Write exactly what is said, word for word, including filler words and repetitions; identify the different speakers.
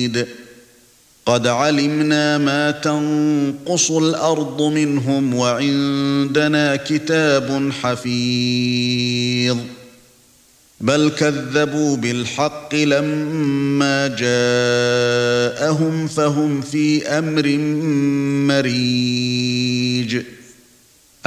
Speaker 1: حميد قد علمنا ما تنقص الأرض منهم وعندنا كتاب حفيظ بل كذبوا بالحق لما جاءهم فهم في أمر مريج